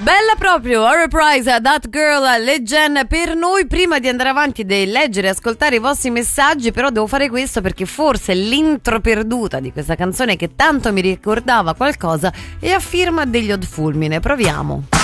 Bella proprio, a reprise, That Girl, Legend per noi. Prima di andare avanti e leggere e ascoltare i vostri messaggi, però devo fare questo perché forse l'intro perduta di questa canzone che tanto mi ricordava qualcosa è a firma degli Odd Fulmine. Proviamo.